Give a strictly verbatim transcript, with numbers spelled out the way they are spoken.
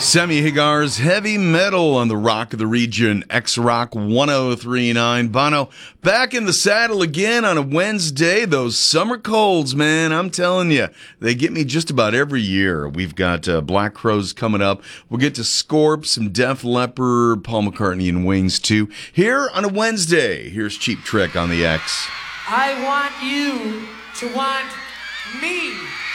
Sammy Hagar's Heavy Metal on the Rock of the Region, X-Rock one oh three point nine. Bono, back in the saddle again on a Wednesday. Those summer colds, man, I'm telling you, they get me just about every year. We've got uh, Black Crowes coming up. We'll get to Scorp, some Def Leppard, Paul McCartney and Wings too. Here on a Wednesday, here's Cheap Trick on the X. I want you to want me.